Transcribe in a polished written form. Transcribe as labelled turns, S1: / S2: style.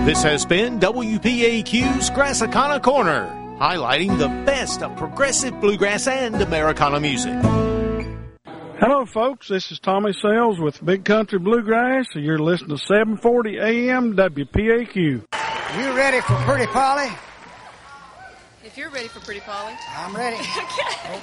S1: This has been WPAQ's Grassicana Corner, highlighting the best of progressive bluegrass and Americana music.
S2: Hello, folks. This is Tommy Sales with Big Country Bluegrass, and you're listening to 740 AM WPAQ.
S3: You ready for Pretty Polly?
S4: If you're ready for Pretty Polly.
S3: I'm ready.
S4: Okay.